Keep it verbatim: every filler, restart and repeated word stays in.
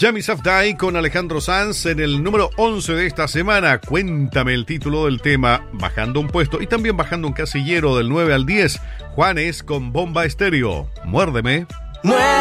Jamie Safdie con Alejandro Sanz en el número once de esta semana. Cuéntame el título del tema, bajando un puesto y también bajando un casillero del nueve al diez. Juanes con Bomba Estéreo. Muérdeme. Muérdeme.